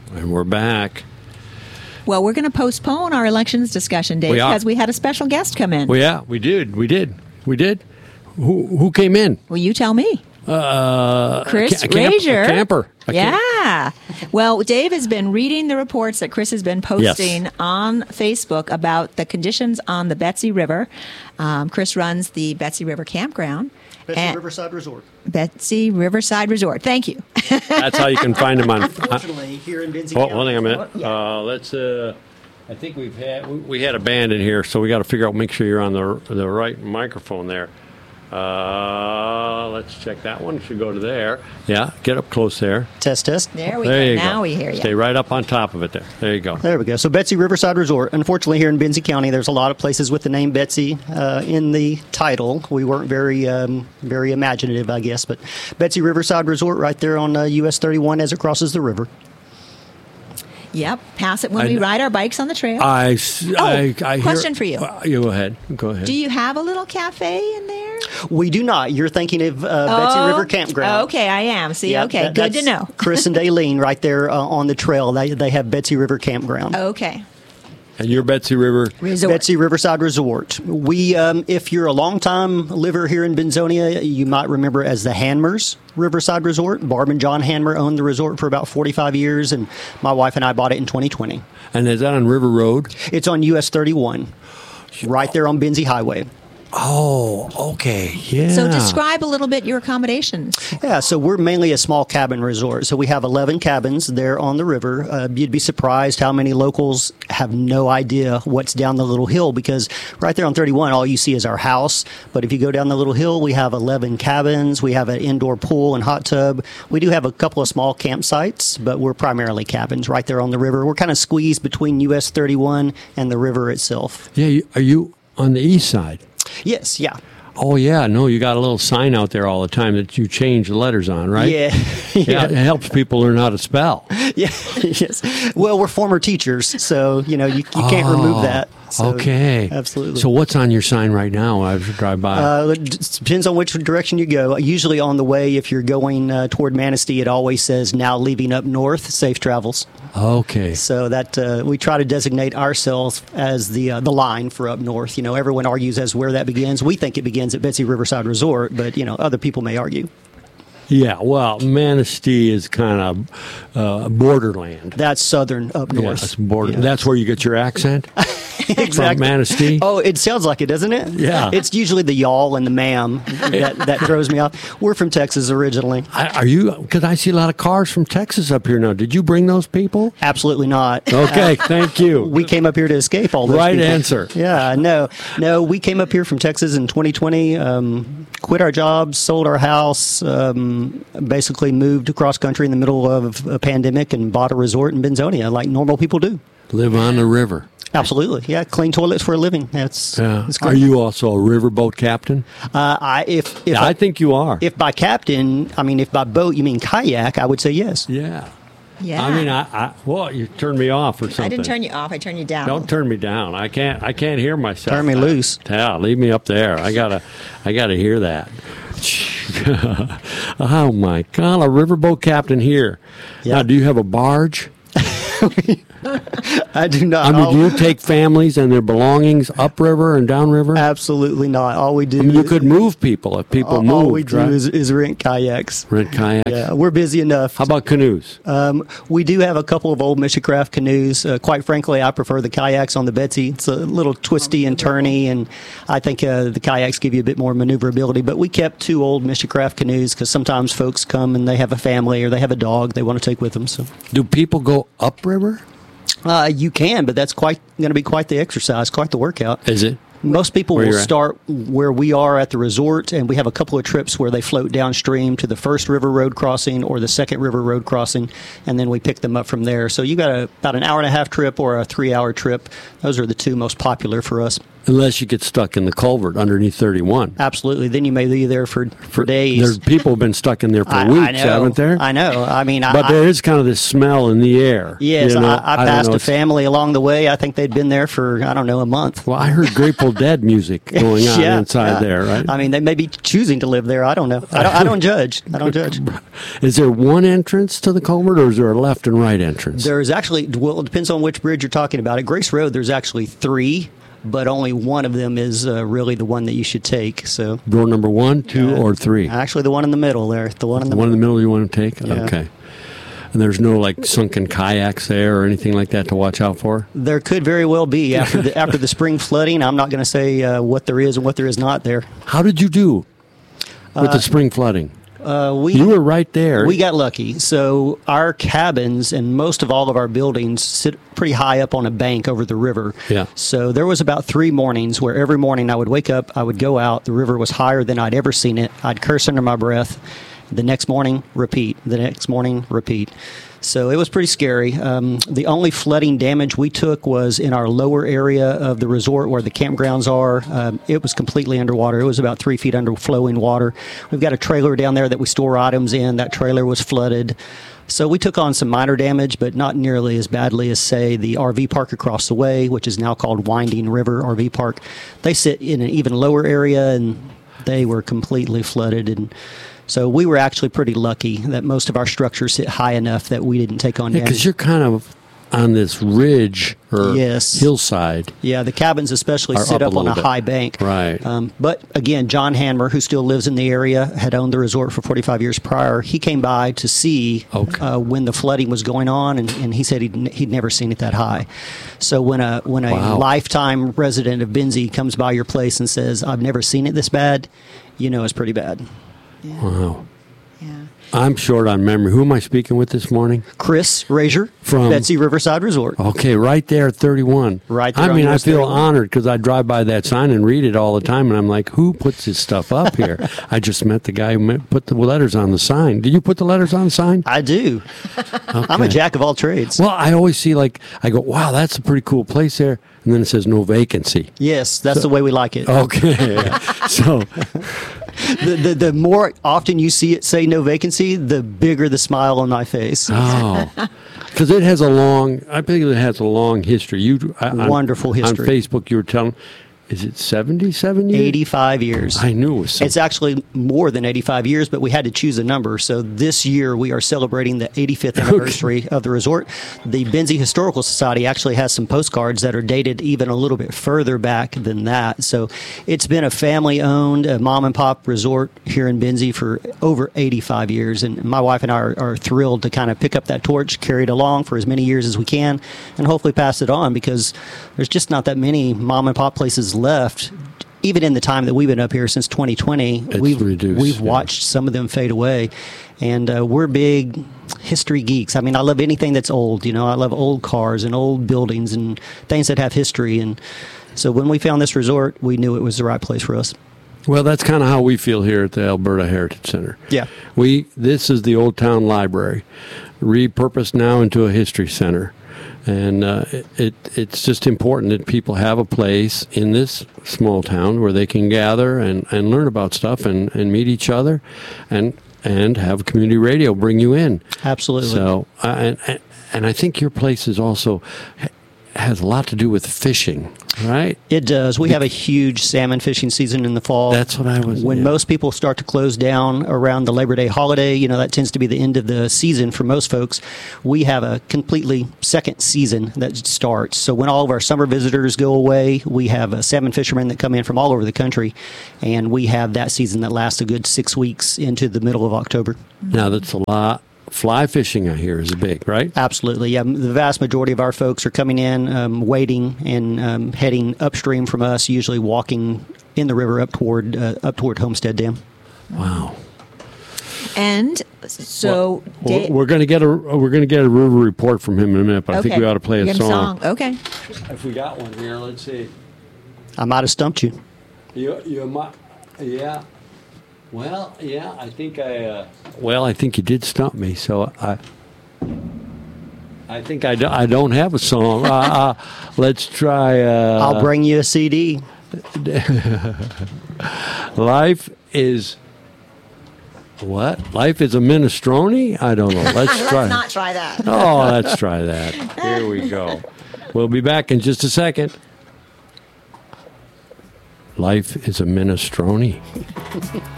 And we're back. Well, we're going to postpone our elections discussion, Dave, because we had a special guest come in. Well, yeah, we did. Who came in? Well, you tell me. Chris Razier. A camper. Yeah. Well, Dave has been reading the reports that Chris has been posting on Facebook about the conditions on the Betsy River. Chris runs the Betsy River Campground. Betsy Riverside Resort. Betsy Riverside Resort. Thank you. That's how you can find them on. Unfortunately, here in Benzie County. Hold on a minute. Let's. I think we had a band in here, so we got to figure out. Make sure you're on the right microphone there. Let's check that one. Should go to there. Yeah, get up close there. Test. There we go. Now we hear you. Stay right up on top of it there. There you go. There we go. So Betsy Riverside Resort. Unfortunately, here in Benzie County, there's a lot of places with the name Betsy in the title. We weren't very imaginative, I guess. But Betsy Riverside Resort right there on US 31 as it crosses the river. Yep, pass it when we ride our bikes on the trail. Question for you. You go ahead. Do you have a little cafe in there? We do not. You're thinking of Betsy River Campground. Okay, I am. See, okay, good to know. Chris and Daleen right there on the trail. They have Betsy River Campground. Okay. And your Betsy River Resort. Betsy Riverside Resort. We, if you're a long-time liver here in Benzonia, you might remember as the Hanmers Riverside Resort. Barb and John Hanmer owned the resort for about 45 years, and my wife and I bought it in 2020. And is that on River Road? It's on US 31, right there on Benzie Highway. Oh, okay, yeah. So describe a little bit your accommodations. Yeah, so we're mainly a small cabin resort. So we have 11 cabins there on the river. You'd be surprised how many locals have no idea what's down the little hill, because right there on 31, all you see is our house. But if you go down the little hill, we have 11 cabins. We have an indoor pool and hot tub. We do have a couple of small campsites, but we're primarily cabins right there on the river. We're kind of squeezed between US 31 and the river itself. Yeah, are you on the east side? Yes, yeah. Oh, yeah. No, you got a little sign out there all the time that you change the letters on, right? Yeah. Yeah, it helps people learn how to spell. Yeah, yes. Well, we're former teachers, so, you can't remove that. So, okay. Absolutely. So what's on your sign right now as you drive by? It depends on which direction you go. Usually on the way, if you're going toward Manistee, it always says, now leaving up north, safe travels. Okay. So that we try to designate ourselves as the line for up north. Everyone argues as where that begins. We think it begins at Betsy Riverside Resort, but, other people may argue. Yeah, well, Manistee is kind of borderland. That's southern up north. Yeah, that's border. Yeah. That's where you get your accent? Exactly. From Manistee? Oh, it sounds like it, doesn't it? Yeah. It's usually the y'all and the ma'am that throws me off. We're from Texas originally. Are you? Because I see a lot of cars from Texas up here now. Did you bring those people? Absolutely not. Okay, thank you. We came up here to escape all those right people. answer. Yeah, no. We came up here from Texas in 2020, quit our jobs, sold our house, basically moved across country in the middle of a pandemic and bought a resort in Benzonia like normal people do. Live on the river. Absolutely, yeah. Clean toilets for a living. That's great. Are you also a riverboat captain? I think you are. If by captain, if by boat you mean kayak, I would say yes. Yeah. Yeah. I mean, well, you turned me off or something. I didn't turn you off. I turned you down. Don't turn me down. I can't hear myself. Turn me loose. Yeah, leave me up there. I gotta hear that. Oh my God, a riverboat captain here. Yeah. Now, do you have a barge? I do not. Do you take families and their belongings upriver and downriver? Absolutely not. All we do. You could move people if people move. All we do is rent kayaks. Rent kayaks. Yeah, we're busy enough. How about canoes? We do have a couple of old Mishicraft canoes. Quite frankly, I prefer the kayaks on the Betsy. It's a little twisty and turny, and I think the kayaks give you a bit more maneuverability. But we kept 2 old Mishicraft canoes because sometimes folks come and they have a family or they have a dog they want to take with them. So, do people go upriver? You can, but that's going to be quite the exercise, quite the workout. Is it? Most people will start where we are at the resort, and we have a couple of trips where they float downstream to the first river road crossing or the second river road crossing, and then we pick them up from there. So you got about an hour-and-a-half trip or a 3-hour trip. Those are the 2 most popular for us. Unless you get stuck in the culvert underneath 31. Absolutely. Then you may be there for days. There's people have been stuck in there for weeks, haven't there? I know. But there is kind of this smell in the air. Yes, I passed a family along the way. I think they'd been there for, a month. Well, I heard Grapevine Grateful Dead music going on inside there, right? I mean, they may be choosing to live there. I don't know. I don't judge. I don't judge. Is there one entrance to the culvert, or is there a left and right entrance? There's actually, well, it depends on which bridge you're talking about. At Grace Road, there's actually 3, but only one of them is really the one that you should take. So door number 1, 2, or 3? Actually, the one in the middle there. The one in the middle you want to take? Yeah. Okay. And there's no like sunken kayaks there or anything like that to watch out for? There could very well be after the spring flooding. I'm not going to say what there is and what there is not there. How did you do with the spring flooding? You were right there. We got lucky. So our cabins and most of all of our buildings sit pretty high up on a bank over the river. Yeah. So there was about 3 mornings where every morning I would wake up, I would go out. The river was higher than I'd ever seen it. I'd curse under my breath. The next morning, repeat. The next morning, repeat. So it was pretty scary. The only flooding damage we took was in our lower area of the resort where the campgrounds are. It was completely underwater. It was about 3 feet under flowing water. We've got a trailer down there that we store items in. That trailer was flooded. So we took on some minor damage, but not nearly as badly as, say, the RV park across the way, which is now called Winding River RV Park. They sit in an even lower area, and they were completely flooded. And so we were actually pretty lucky that most of our structures sit high enough that we didn't take on damage. Because you're kind of on this ridge or Yes. hillside. Yeah, the cabins especially sit up on a high bank. Right. But again, John Hanmer, who still lives in the area, had owned the resort for 45 years prior. He came by to see when the flooding was going on, and he said he'd never seen it that high. So when a lifetime resident of Benzie comes by your place and says, "I've never seen it this bad," you know it's pretty bad. Yeah. Wow. Yeah. I'm short on memory. Who am I speaking with this morning? Chris Razier From Betsy Riverside Resort. Okay, right there at 31. Right there I on mean, I US feel 31. honored because I drive by that sign and read it all the time, and I'm like, who puts this stuff up here? I just met the guy who put the letters on the sign. Did you put the letters on the sign? I do. I'm a jack of all trades. Well, I always see, I go, wow, that's a pretty cool place there. And then it says no vacancy. Yes, that's the way we like it. Okay. So The more often you see it say no vacancy, the bigger the smile on my face. Oh, because it has I think it has a long history. Wonderful history. On Facebook, you were telling, is it 77 years? 85 years. I knew it was. It's actually more than 85 years, but we had to choose a number. So this year we are celebrating the 85th anniversary of the resort. The Benzie Historical Society actually has some postcards that are dated even a little bit further back than that. So it's been a family-owned, mom and pop resort here in Benzie for over 85 years. And my wife and I are thrilled to kind of pick up that torch, carry it along for as many years as we can, and hopefully pass it on, because there's just not that many mom and pop places left. Even in the time that we've been up here since 2020, we've watched some of them fade away, and we're big history geeks. I mean, I love anything that's old. You know, I love old cars and old buildings and things that have history. And so when we found this resort, we knew it was the right place for us. Well, that's kind of how we feel here at the Alberta Heritage Center. Yeah. This is the Old Town Library, repurposed now into a history center. And it's just important that people have a place in this small town where they can gather and learn about stuff and meet each other and have community radio bring you in. Absolutely. So, and I think your place is also has a lot to do with fishing, right? It does. We have a huge salmon fishing season in the fall. That's what I was... When most people start to close down around the Labor Day holiday, you know, that tends to be the end of the season for most folks. We have a completely second season that starts. So when all of our summer visitors go away, we have salmon fishermen that come in from all over the country, and we have that season that lasts a good 6 weeks into the middle of October. Now, that's a lot. Fly fishing, I hear, is big, right? Absolutely. Yeah, the vast majority of our folks are coming in, wading and heading upstream from us, usually walking in the river up toward Homestead Dam. Wow. And so we're going to get a river report from him in a minute, but I think we ought to play a song. Okay. If we got one here, let's see. I might have stumped you. You might, yeah. Well, yeah, I think I think you did stump me, so I think I don't have a song. Let's try... I'll bring you a CD. Life is... What? Life is a minestrone? I don't know. Let's try. Let's not try that. Oh, let's try that. Here we go. We'll be back in just a second. life is a minestrone.